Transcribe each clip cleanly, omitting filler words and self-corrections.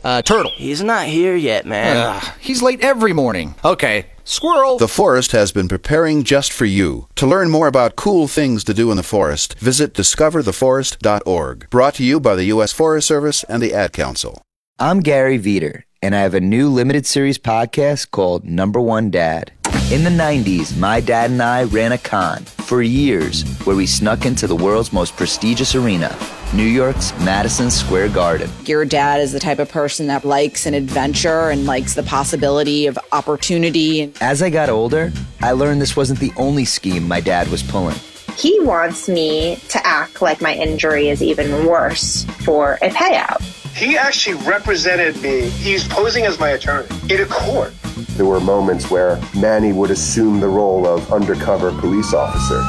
Turtle. He's not here yet, man. He's late every morning. Okay. Squirrel. The forest has been preparing just for you. To learn more about cool things to do in the forest, visit discovertheforest.org. Brought to you by the U.S. Forest Service and the Ad Council. I'm Gary Veter, and I have a new limited series podcast called Number One Dad. In the 90s, my dad and I ran a con for years where we snuck into the world's most prestigious arena, New York's Madison Square Garden. Your dad is the type of person that likes an adventure and likes the possibility of opportunity. As I got older, I learned this wasn't the only scheme my dad was pulling. He wants me to act like my injury is even worse for a payout. He actually represented me. He's posing as my attorney in a court. There were moments where Manny would assume the role of undercover police officer.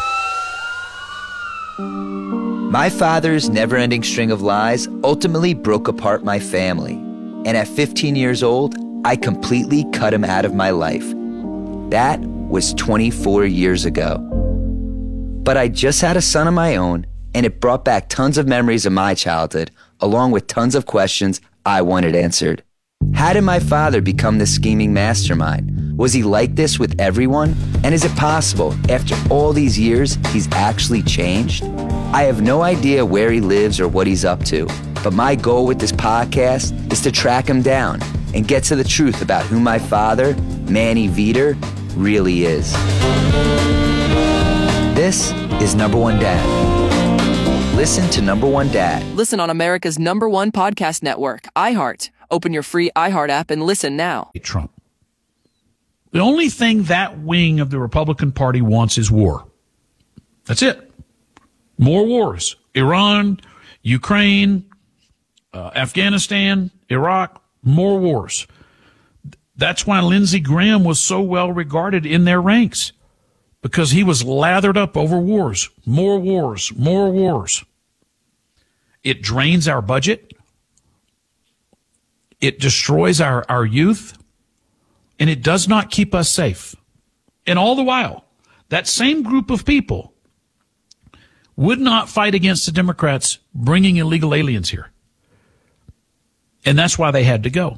My father's never-ending string of lies ultimately broke apart my family. And at 15 years old, I completely cut him out of my life. That was 24 years ago. But I just had a son of my own, and it brought back tons of memories of my childhood, along with tons of questions I wanted answered. How did my father become this scheming mastermind? Was he like this with everyone? And is it possible, after all these years, he's actually changed? I have no idea where he lives or what he's up to, but my goal with this podcast is to track him down and get to the truth about who my father, Manny Veter, really is. This is Number One Dad. Listen to Number One Dad. Listen on America's #1 podcast network, iHeart. Open your free iHeart app and listen now. Trump. The only thing that wing of the Republican Party wants is war. That's it. More wars. Iran, Ukraine, Afghanistan, Iraq, more wars. That's why Lindsey Graham was so well regarded in their ranks, because he was lathered up over wars. More wars, more wars. It drains our budget. It destroys our youth, and it does not keep us safe. And all the while, that same group of people would not fight against the Democrats bringing illegal aliens here. And that's why they had to go.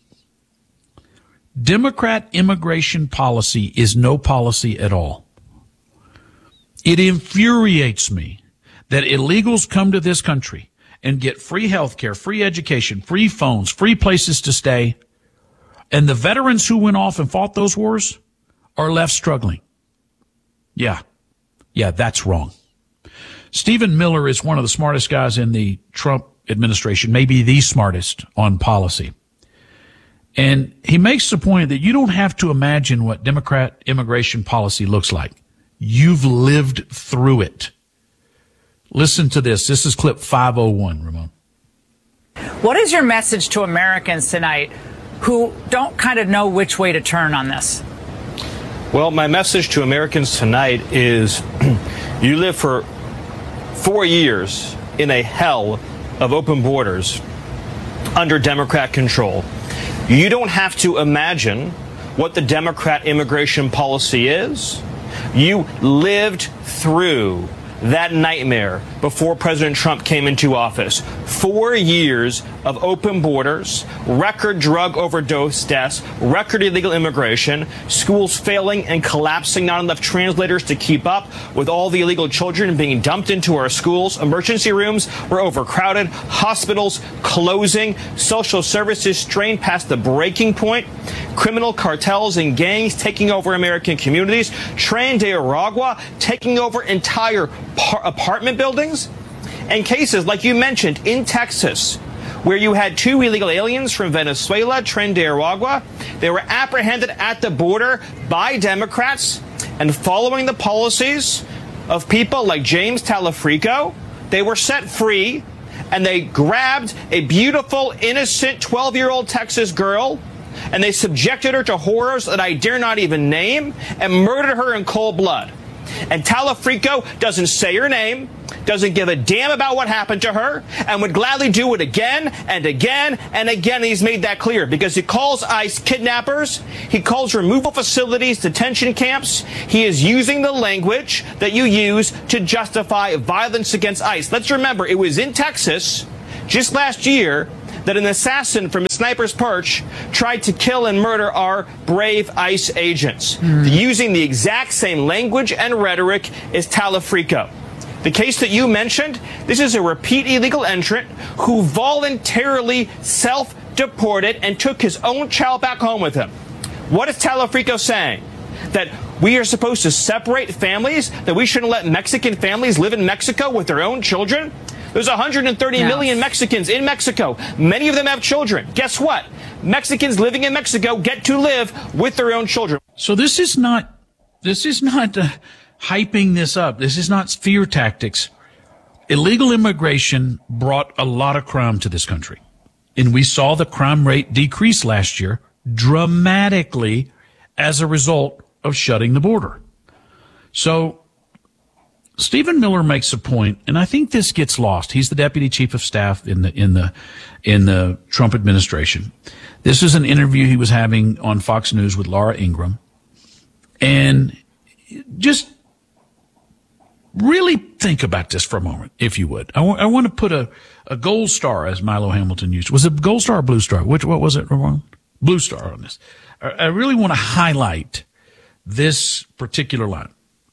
Democrat immigration policy is no policy at all. It infuriates me that illegals come to this country and get free health care, free education, free phones, free places to stay, and the veterans who went off and fought those wars are left struggling. Yeah, that's wrong. Stephen Miller is one of the smartest guys in the Trump administration, maybe the smartest on policy. And he makes the point that you don't have to imagine what Democrat immigration policy looks like. You've lived through it. Listen to this. This is clip 501, Ramon. What is your message to Americans tonight who don't kind of know which way to turn on this? Well, my message to Americans tonight is you live for 4 years in a hell of open borders under Democrat control. You don't have to imagine what the Democrat immigration policy is. You lived through that nightmare before President Trump came into office. 4 years of open borders, record drug overdose deaths, record illegal immigration, schools failing and collapsing, not enough translators to keep up with all the illegal children being dumped into our schools. Emergency rooms were overcrowded, hospitals closing, social services strained past the breaking point, criminal cartels and gangs taking over American communities, Tren de Aragua taking over entire apartment buildings, and cases like you mentioned in Texas, where you had 2 illegal aliens from Venezuela, Tren de Aragua. They were apprehended at the border by Democrats, and following the policies of people like James Talafrico, they were set free, and they grabbed a beautiful, innocent 12-year-old Texas girl, and they subjected her to horrors that I dare not even name, and murdered her in cold blood. And Talafrico doesn't say her name, doesn't give a damn about what happened to her, and would gladly do it again and again and again. And he's made that clear because he calls ICE kidnappers. He calls removal facilities detention camps. He is using the language that you use to justify violence against ICE. Let's remember, it was in Texas just last year that an assassin from a sniper's perch tried to kill and murder our brave ICE agents, using the exact same language and rhetoric as Talafrico. The case that you mentioned, this is a repeat illegal entrant who voluntarily self-deported and took his own child back home with him. What is Talafrico saying? That we are supposed to separate families? That we shouldn't let Mexican families live in Mexico with their own children? There's 130 million Mexicans in Mexico. Many of them have children. Guess what? Mexicans living in Mexico get to live with their own children. So this is not hyping this up. This is not fear tactics. Illegal immigration brought a lot of crime to this country. And we saw the crime rate decrease last year dramatically as a result of shutting the border. So Stephen Miller makes a point, and I think this gets lost. He's the deputy chief of staff in the Trump administration. This is an interview he was having on Fox News with Laura Ingraham, and just really think about this for a moment, if you would. I want to put a gold star, as Milo Hamilton used. Was it gold star or blue star? What was it, Ramon? Blue star on this. I really want to highlight this particular line.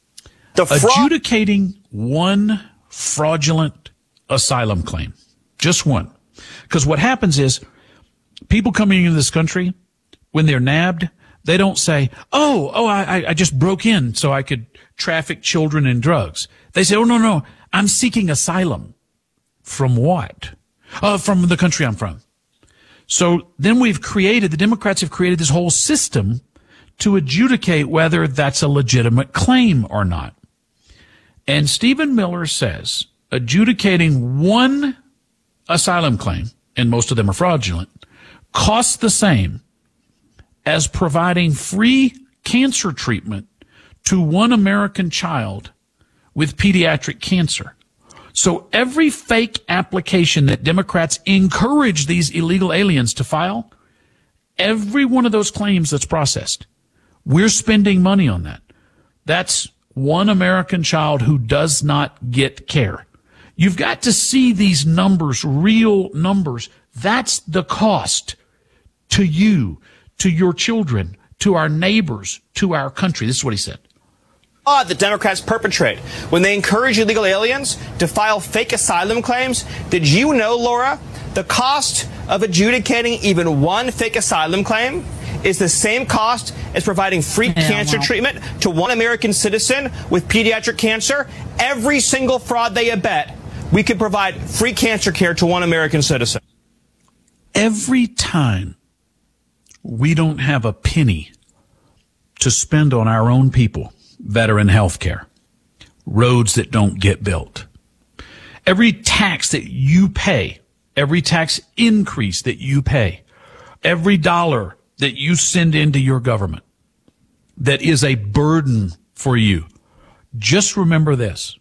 Adjudicating one fraudulent asylum claim. Just one. Because what happens is people coming into this country, when they're nabbed, they don't say, I just broke in so I could traffic children and drugs. They say, no, I'm seeking asylum. From what? From the country I'm from. So then the Democrats have created this whole system to adjudicate whether that's a legitimate claim or not. And Stephen Miller says adjudicating one asylum claim, and most of them are fraudulent, costs the same as providing free cancer treatment to one American child with pediatric cancer. So every fake application that Democrats encourage these illegal aliens to file, every one of those claims that's processed, we're spending money on that. That's one American child who does not get care. You've got to see these numbers, real numbers. That's the cost to you, to your children, to our neighbors, to our country. This is what he said. The Democrats perpetrate when they encourage illegal aliens to file fake asylum claims. Did you know, Laura, the cost of adjudicating even one fake asylum claim is the same cost as providing free cancer treatment to one American citizen with pediatric cancer? Every single fraud they abet, we could provide free cancer care to one American citizen. Every time we don't have a penny to spend on our own people that are in health care, roads that don't get built, every tax that you pay, every tax increase that you pay, every dollar that you send into your government that is a burden for you, just remember this.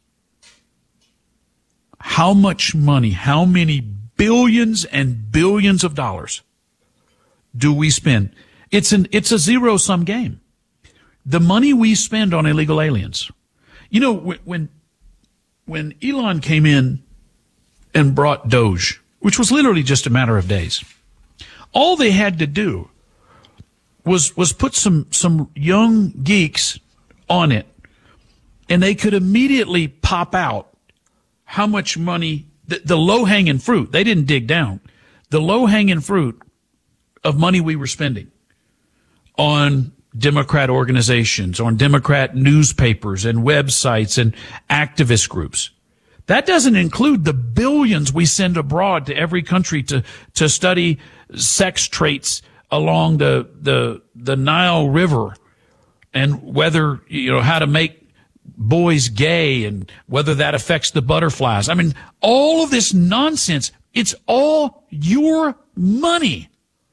How much money, how many billions and billions of dollars do we spend? It's a zero-sum game. The money we spend on illegal aliens. You know, when Elon came in and brought Doge, which was literally just a matter of days, all they had to do was put some young geeks on it, and they could immediately pop out how much money, the low-hanging fruit, they didn't dig down, the low-hanging fruit of money we were spending on Democrat organizations, on Democrat newspapers and websites and activist groups. That doesn't include the billions we send abroad to every country to study sex traits along the Nile River, and whether, how to make boys gay and whether that affects the butterflies. I mean, all of this nonsense, it's all your money.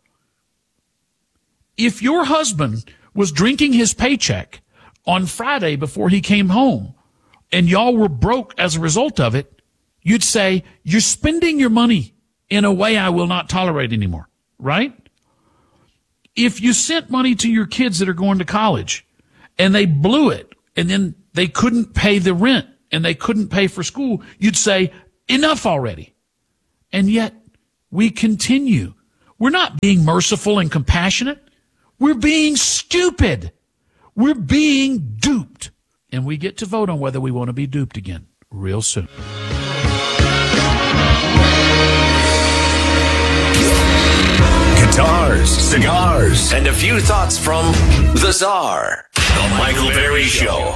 If your husband was drinking his paycheck on Friday before he came home and y'all were broke as a result of it, you'd say, you're spending your money in a way I will not tolerate anymore, right? If you sent money to your kids that are going to college and they blew it and then they couldn't pay the rent and they couldn't pay for school, you'd say, enough already. And yet we continue. We're not being merciful and compassionate. We're being stupid. We're being duped. And we get to vote on whether we want to be duped again real soon. Guitars, cigars, and a few thoughts from the Czar, The Michael Berry Show.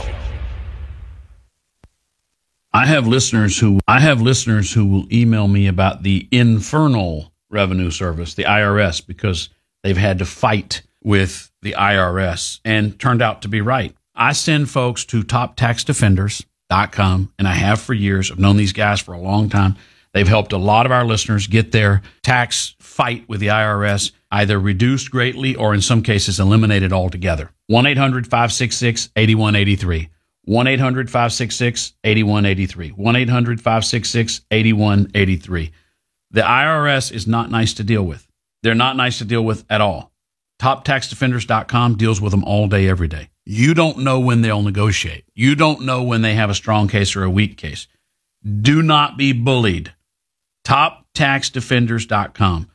I have listeners who will email me about the Infernal Revenue Service, the IRS, because they've had to fight with the IRS and turned out to be right. I send folks to toptaxdefenders.com, and I have for years. I've known these guys for a long time. They've helped a lot of our listeners get their tax fight with the IRS either reduced greatly or in some cases eliminated altogether. 1-800-566-8183. 1-800-566-8183. 1-800-566-8183. The IRS is not nice to deal with. They're not nice to deal with at all. TopTaxDefenders.com deals with them all day, every day. You don't know when they'll negotiate. You don't know when they have a strong case or a weak case. Do not be bullied. TopTaxDefenders.com.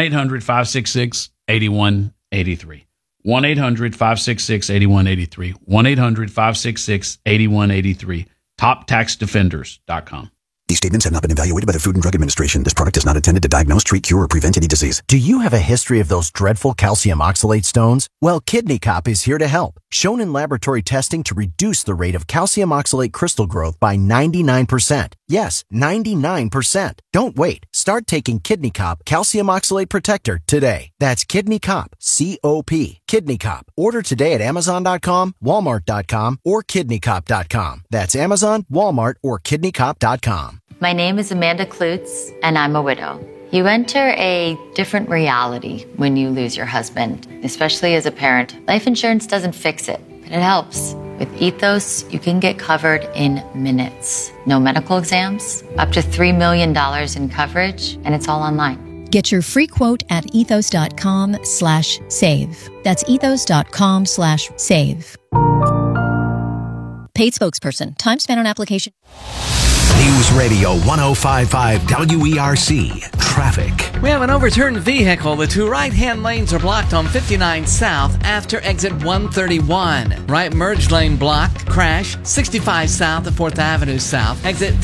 1-800-566-8183. 1-800-566-8183. 1-800-566-8183. TopTaxDefenders.com. These statements have not been evaluated by the Food and Drug Administration. This product is not intended to diagnose, treat, cure, or prevent any disease. Do you have a history of those dreadful calcium oxalate stones? Well, Kidney Cop is here to help. Shown in laboratory testing to reduce the rate of calcium oxalate crystal growth by 99%. Yes, 99%. Don't wait. Start taking Kidney Cop Calcium Oxalate Protector today. That's Kidney Cop, C-O-P, Kidney Cop. Order today at Amazon.com, Walmart.com, or KidneyCop.com. That's Amazon, Walmart, or KidneyCop.com. My name is Amanda Klutz, and I'm a widow. You enter a different reality when you lose your husband, especially as a parent. Life insurance doesn't fix it, but it helps. With Ethos, you can get covered in minutes. No medical exams, up to $3 million in coverage, and it's all online. Get your free quote at ethos.com/save. That's ethos.com/save. Paid spokesperson. Time spent on application. News Radio 105.5 WERC. Traffic. We have an overturned vehicle. The two right-hand lanes are blocked on 59 South after exit 131. Right merge lane blocked. Crash 65 South at 4th Avenue South. Exit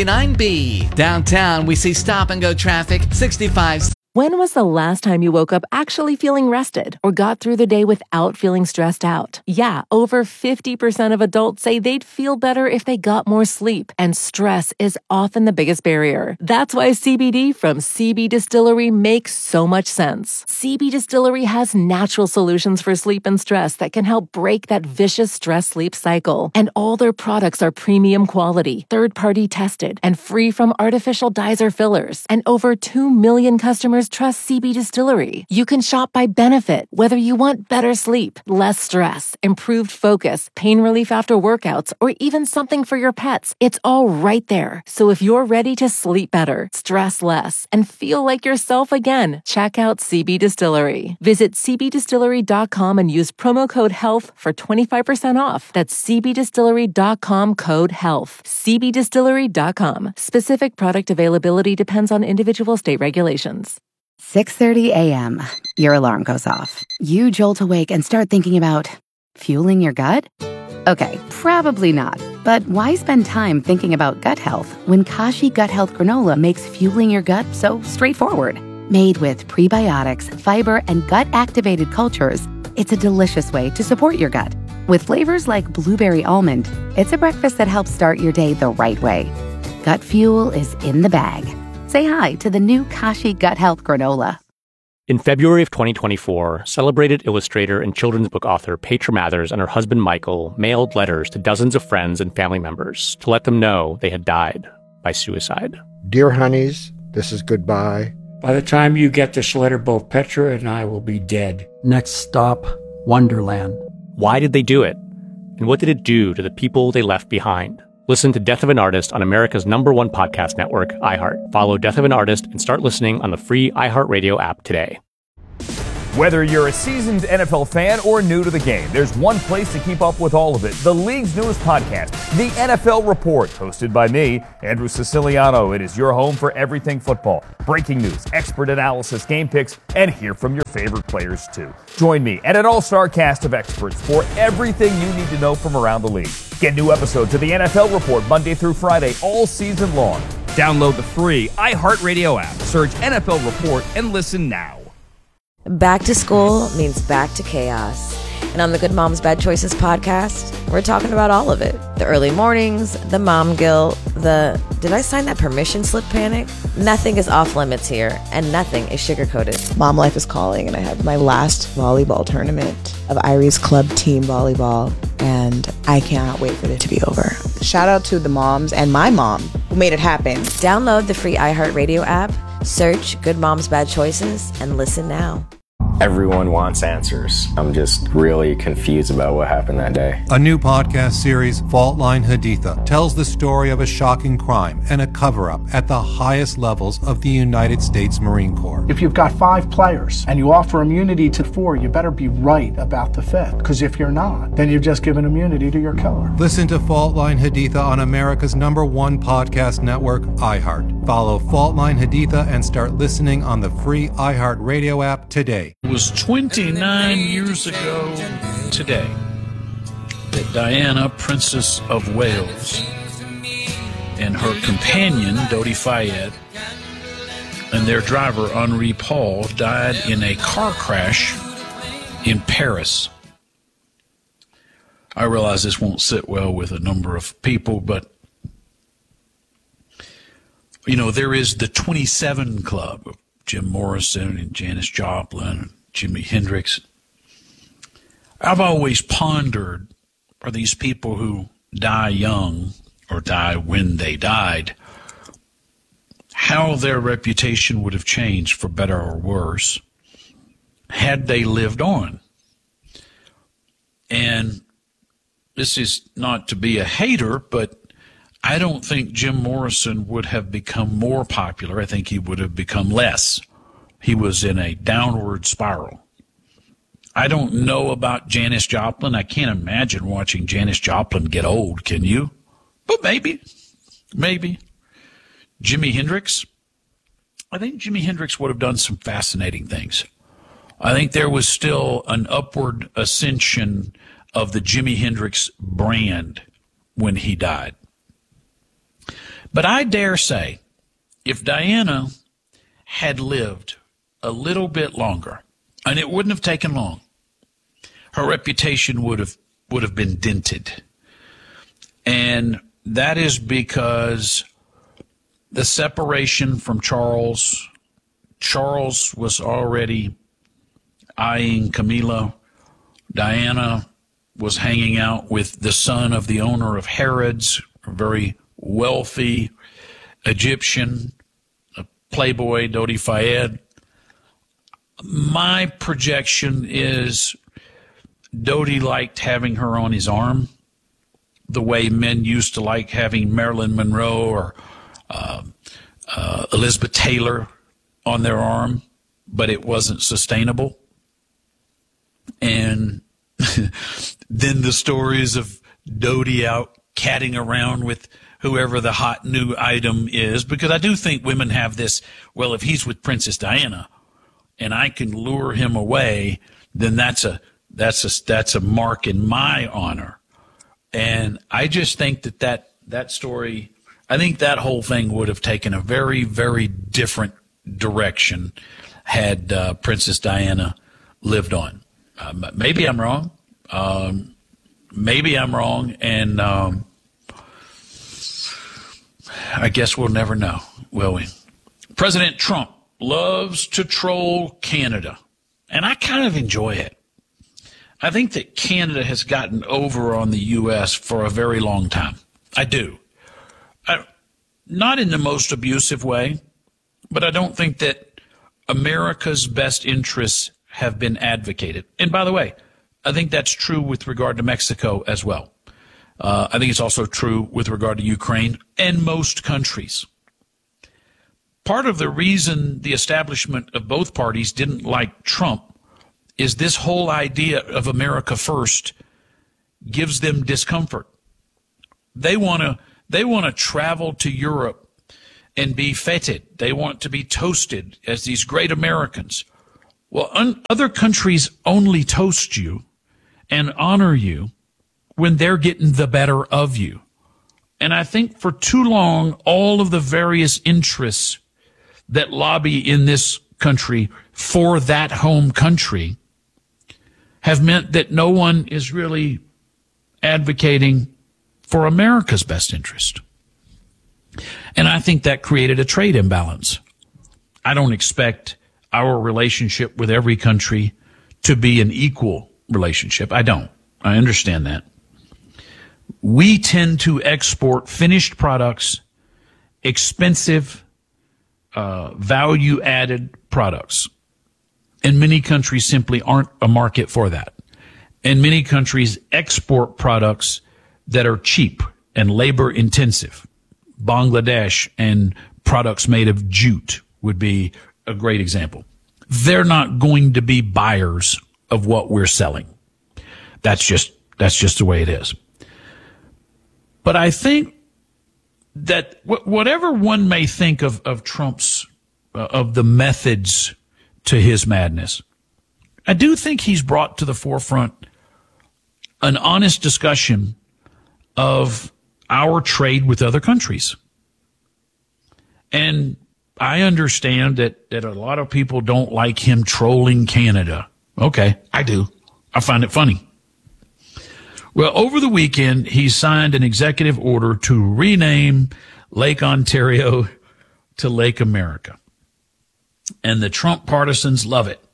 259B. Downtown, we see stop-and-go traffic 65. When was the last time you woke up actually feeling rested or got through the day without feeling stressed out? Yeah, over 50% of adults say they'd feel better if they got more sleep, and stress is often the biggest barrier. That's why CBD from CB Distillery makes so much sense. CB Distillery has natural solutions for sleep and stress that can help break that vicious stress-sleep cycle. And all their products are premium quality, third-party tested, and free from artificial dyes or fillers. And over 2 million customers trust CB Distillery. You can shop by benefit, whether you want better sleep, less stress, improved focus, pain relief after workouts, or even something for your pets. It's all right there. So if you're ready to sleep better, stress less, and feel like yourself again, check out CB Distillery. Visit cbdistillery.com and use promo code HEALTH for 25% off. That's cbdistillery.com code HEALTH. cbdistillery.com. Specific product availability depends on individual state regulations. 6:30 a.m. Your alarm goes off. You jolt awake and start thinking about fueling your gut? Okay, probably not. But why spend time thinking about gut health when Kashi Gut Health Granola makes fueling your gut so straightforward? Made with prebiotics, fiber, and gut-activated cultures, it's a delicious way to support your gut. With flavors like blueberry almond, it's a breakfast that helps start your day the right way. Gut fuel is in the bag. Say hi to the new Kashi Gut Health Granola. In February of 2024, celebrated illustrator and children's book author Petra Mathers and her husband Michael mailed letters to dozens of friends and family members to let them know they had died by suicide. Dear honeys, this is goodbye. By the time you get this letter, both Petra and I will be dead. Next stop, Wonderland. Why did they do it? And what did it do to the people they left behind? Listen to Death of an Artist on America's #1 podcast network, iHeart. Follow Death of an Artist and start listening on the free iHeartRadio app today. Whether you're a seasoned NFL fan or new to the game, there's one place to keep up with all of it. The league's newest podcast, The NFL Report, hosted by me, Andrew Siciliano. It is your home for everything football. Breaking news, expert analysis, game picks, and hear from your favorite players too. Join me and an all-star cast of experts for everything you need to know from around the league. Get new episodes of The NFL Report Monday through Friday all season long. Download the free iHeartRadio app. Search NFL Report and listen now. Back to school means back to chaos. And on the Good Moms Bad Choices podcast, we're talking about all of it. The early mornings, the mom guilt, the did I sign that permission slip panic? Nothing is off limits here, and nothing is sugar-coated. Mom life is calling, and I have my last volleyball tournament of Irie's club team volleyball, and I cannot wait for it to be over. Shout out to the moms and my mom who made it happen. Download the free iHeartRadio app, search Good Moms Bad Choices, and listen now. Everyone wants answers. I'm just really confused about what happened that day. A new podcast series, Fault Line Haditha, tells the story of a shocking crime and a cover-up at the highest levels of the United States Marine Corps. If you've got 5 players and you offer immunity to 4, you better be right about the 5th. Because if you're not, then you've just given immunity to your killer. Listen to Fault Line Haditha on America's #1 podcast network, iHeart. Follow Fault Line Haditha and start listening on the free iHeart Radio app today. It was 29 years ago today that Diana, Princess of Wales, and her companion, Dodi Fayed, and their driver, Henri Paul, died in a car crash in Paris. I realize this won't sit well with a number of people, but, you know, there is the 27 Club of Jim Morrison and Janis Joplin and Jimi Hendrix. I've always pondered, are these people who die young or die when they died, how their reputation would have changed for better or worse had they lived on. And this is not to be a hater, but I don't think Jim Morrison would have become more popular. I think he would have become less. He was in a downward spiral. I don't know about Janis Joplin. I can't imagine watching Janis Joplin get old, can you? But maybe. Jimi Hendrix. I think Jimi Hendrix would have done some fascinating things. I think there was still an upward ascension of the Jimi Hendrix brand when he died. But I dare say, if Diana had lived a little bit longer, and it wouldn't have taken long, her reputation would have been dented. And that is because the separation from Charles was already eyeing Camilla. Diana was hanging out with the son of the owner of Harrods, a very wealthy Egyptian, a playboy, Dodi Fayed. My projection is Dodi liked having her on his arm the way men used to like having Marilyn Monroe or Elizabeth Taylor on their arm, but it wasn't sustainable. And then the stories of Dodi out catting around with whoever the hot new item is, because I do think women have this, well, if he's with Princess Diana and I can lure him away, then that's a mark in my honor. And I just think that story, I think that whole thing would have taken a very, very different direction had Princess Diana lived on. Maybe I'm wrong. And I guess we'll never know, will we? President Trump loves to troll Canada, and I kind of enjoy it. I think that Canada has gotten over on the U.S. for a very long time. I do. Not in the most abusive way, but I don't think that America's best interests have been advocated. And by the way, I think that's true with regard to Mexico as well. I think it's also true with regard to Ukraine and most countries. Part of the reason the establishment of both parties didn't like Trump is this whole idea of America first gives them discomfort. They want to travel to Europe and be feted. They want to be toasted as these great Americans. Well, other countries only toast you and honor you when they're getting the better of you. And I think for too long, all of the various interests that lobby in this country for that home country have meant that no one is really advocating for America's best interest. And I think that created a trade imbalance. I don't expect our relationship with every country to be an equal relationship. I don't. I understand that. We tend to export finished products, expensive, value-added products. And many countries simply aren't a market for that. And many countries export products that are cheap and labor-intensive. Bangladesh and products made of jute would be a great example. They're not going to be buyers of what we're selling. That's just the way it is. But I think that whatever one may think of Trump's, of the methods to his madness, I do think he's brought to the forefront an honest discussion of our trade with other countries. And I understand that a lot of people don't like him trolling Canada. Okay, I do. I find it funny. Well, over the weekend, he signed an executive order to rename Lake Ontario to Lake America. And the Trump partisans love it.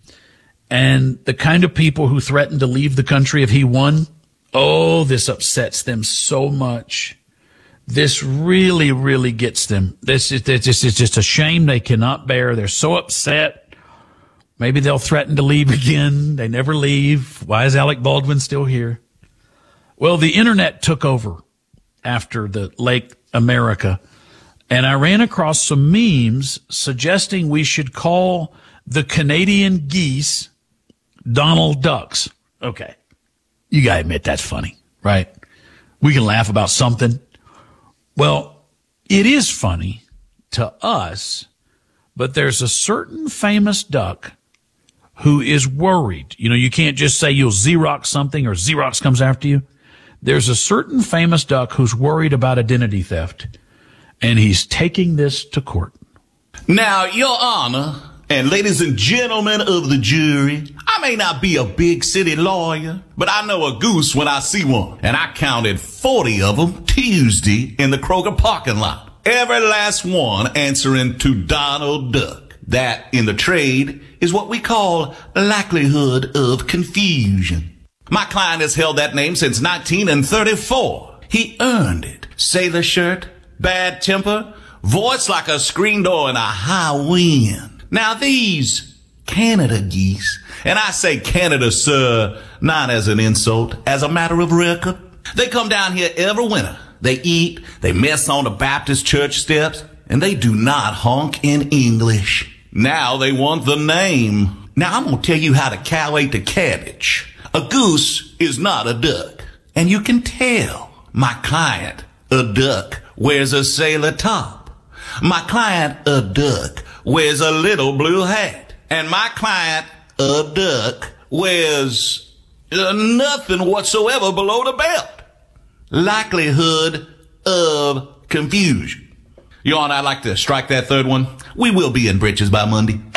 And the kind of people who threaten to leave the country if he won, oh, this upsets them so much. This really, really gets them. This is just a shame they cannot bear. They're so upset. Maybe they'll threaten to leave again. They never leave. Why is Alec Baldwin still here? Well, the internet took over after the Lake America, and I ran across some memes suggesting we should call the Canadian geese Donald Ducks. Okay. You gotta admit that's funny, right? We can laugh about something. Well, it is funny to us, but there's a certain famous duck who is worried. You know, you can't just say you'll Xerox something or Xerox comes after you. There's a certain famous duck who's worried about identity theft, and he's taking this to court. Now, Your Honor, and ladies and gentlemen of the jury, I may not be a big city lawyer, but I know a goose when I see one. And I counted 40 of them Tuesday in the Kroger parking lot. Every last one answering to Donald Duck. That, in the trade, is what we call likelihood of confusion. My client has held that name since 1934. He earned it. Sailor shirt, bad temper, voice like a screen door in a high wind. Now these Canada geese, and I say Canada, sir, not as an insult, as a matter of record, they come down here every winter. They eat, they mess on the Baptist church steps, and they do not honk in English. Now they want the name. Now I'm going to tell you how to calculate the cabbage. A goose is not a duck, and you can tell. My client, a duck, wears a sailor top. My client, a duck, wears a little blue hat. And my client, a duck, wears nothing whatsoever below the belt. Likelihood of confusion. Your Honor, I'd like to strike that third one. We will be in breeches by Monday.